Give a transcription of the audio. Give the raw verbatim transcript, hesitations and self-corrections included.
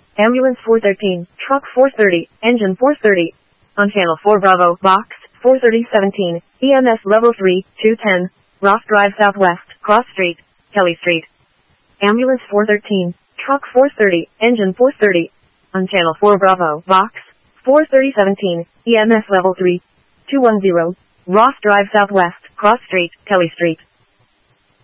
Ambulance four thirteen, Truck four thirty, Engine four thirty. On Channel four Bravo, Box four thirty seventeen, E M S Level three, two ten, Ross Drive Southwest, Cross Street, Kelly Street. Ambulance four thirteen, Truck four thirty, Engine four thirty. On Channel four Bravo, Box four thirty seventeen, E M S Level three, two ten, Ross Drive Southwest, Cross Street, Kelly Street.